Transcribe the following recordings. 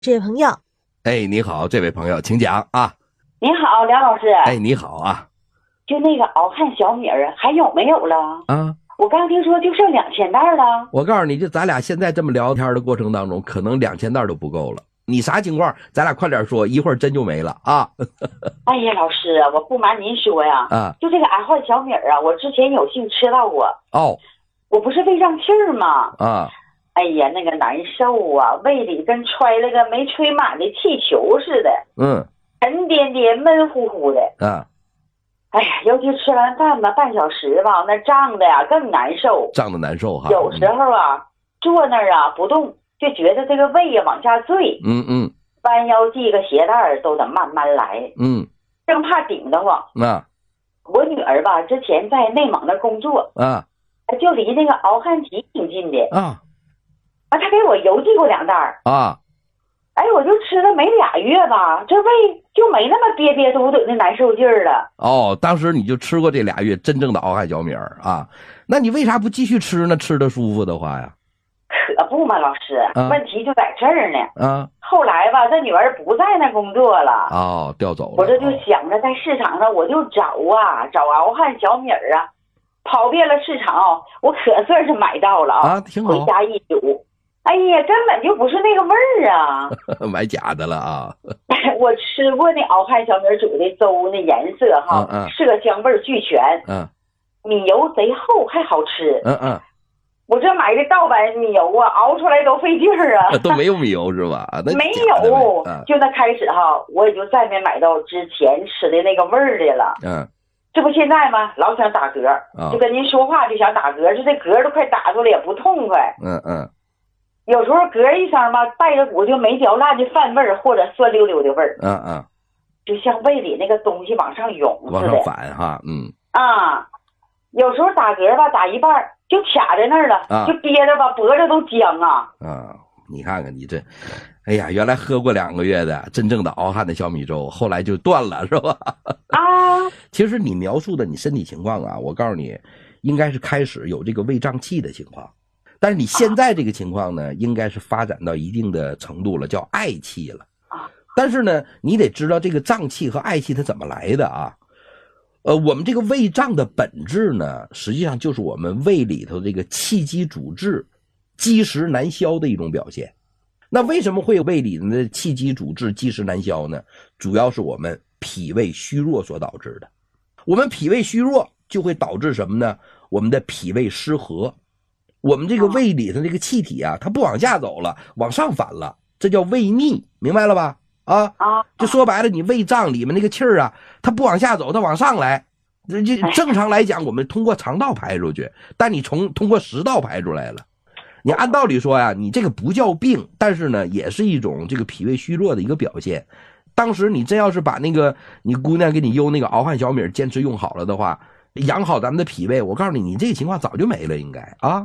这位朋友， 哎，你好，这位朋友，请讲啊。 你好，梁老师。 哎，你好啊。 就那个熬汉小米儿还有没有了？ 啊， 我刚听说就剩2000袋了。 我告诉你，就咱俩现在这么聊天的过程当中，可能2000袋都不够了。你啥情况？咱俩快点说，一会儿真就没了啊。 哎呀，老师，我不瞒您说呀，就这个熬汉小米儿啊，我之前有幸吃到过。 哦， 我不是胃胀气儿吗？ 啊， 哎呀，那个难受啊，胃里跟揣了个没吹满的气球似的。沉甸甸闷乎乎的。哎呀，尤其吃完饭吧，半小时吧，那胀的呀更难受。 胀的难受哈。 有时候啊，坐那儿啊不动，就觉得这个胃呀往下坠。弯腰系个鞋带都得慢慢来。生怕顶得慌。我女儿吧，之前在内蒙那工作。就离那个敖汉集挺近的。她给我邮寄过2袋。哎，我就吃了没2月吧，这胃就没那么憋憋嘟嘟的难受劲儿了。 哦，当时你就吃过这2月真正的敖汉小米儿啊？那你为啥不继续吃呢？吃的舒服的话呀？ 可不嘛，老师，问题就在这儿呢。后来吧，这女儿不在那工作了。 哦，调走了。 我这就想着在市场上我就找敖汉小米儿啊，跑遍了市场，我可算是买到了啊。 挺好。 回家一煮。哎呀，根本就不是那个味儿啊！ 买假的了啊！ 我吃过那敖汉小米煮的粥，那颜色哈，色香味俱全。米油贼厚还好吃。我这买的盗版米油啊，熬出来都费劲儿啊！ 都没有米油是吧？ 没有，就那开始哈，我也就再没买到之前吃的那个味儿的了。这不现在吗？老想打嗝，就跟您说话就想打嗝，就这嗝都快打住了也不痛快。有时候嗝一声吧，带着股就没嚼烂的饭味儿，或者酸溜溜的味儿。就像胃里那个东西往上涌似的。往上反哈。 有时候打嗝吧，打一半就卡在那儿了，就憋着吧，脖子都僵啊。 你看看你这，哎呀，原来喝过2个月的真正的敖汉的小米粥，后来就断了是吧？其实你描述的你身体情况啊，我告诉你，应该是开始有这个胃胀气的情况。但是你现在这个情况呢，应该是发展到一定的程度了，叫嗳气了。但是呢，你得知道这个胀气和嗳气它怎么来的啊？我们这个胃胀的本质呢，实际上就是我们胃里头这个气机阻滞、积食难消的一种表现。那为什么会有胃里的气机阻滞、积食难消呢？主要是我们脾胃虚弱所导致的。我们脾胃虚弱就会导致什么呢？我们的脾胃失和。我们这个胃里头这个气体啊，它不往下走了，往上反了，这叫胃逆，明白了吧？就说白了，你胃胀里面那个气儿啊，它不往下走，它往上来。正常来讲，我们通过肠道排出去，但你通过食道排出来了。你按道理说呀，你这个不叫病，但是呢，也是一种这个脾胃虚弱的一个表现。当时你真要是把那个你姑娘给你邮那个敖汉小米坚持用好了的话，养好咱们的脾胃，我告诉你，你这个情况早就没了，应该啊。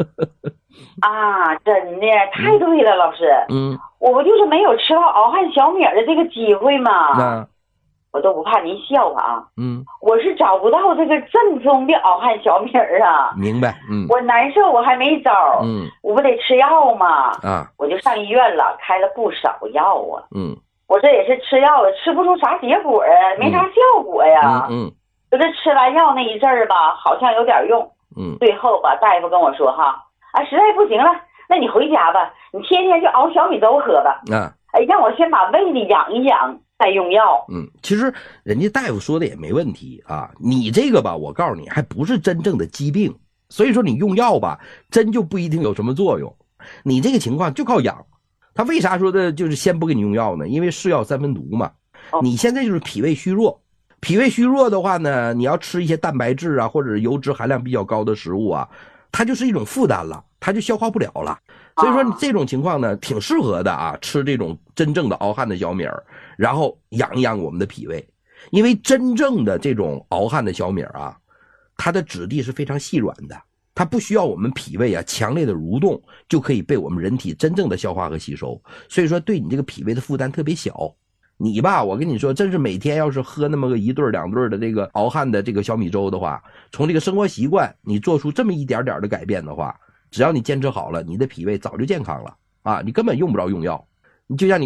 真的太对了，老师。我不就是没有吃到敖汉小米的这个机会吗？我都不怕您笑话啊。我是找不到这个正宗的敖汉小米啊。 明白。 我难受，我还没招。我不得吃药吗？我就上医院了，开了不少药啊。我这也是吃药了，吃不出啥结果啊，没啥效果呀。我这吃完药那一阵儿吧，好像有点用。最后吧，大夫跟我说哈，实在不行了，那你回家吧，你天天就熬小米粥喝吧。让我先把胃里养一养，再用药。 其实人家大夫说的也没问题啊。你这个吧，我告诉你，还不是真正的疾病，所以说你用药吧，真就不一定有什么作用。你这个情况就靠养。他为啥说的就是先不给你用药呢？因为是药三分毒嘛。你现在就是脾胃虚弱。脾胃虚弱的话呢，你要吃一些蛋白质啊，或者油脂含量比较高的食物啊，它就是一种负担了，它就消化不了了。所以说你这种情况呢，挺适合的啊，吃这种真正的敖汉的小米儿，然后养一养我们的脾胃。因为真正的这种敖汉的小米儿啊，它的质地是非常细软的，它不需要我们脾胃啊强烈的蠕动，就可以被我们人体真正的消化和吸收。所以说对你这个脾胃的负担特别小。你吧，我跟你说，真是每天要是喝那么个1顿2顿的这个敖汉的这个小米粥的话，从这个生活习惯你做出这么一点点的改变的话，只要你坚持好了，你的脾胃早就健康了啊！你根本用不着用药。 你就像你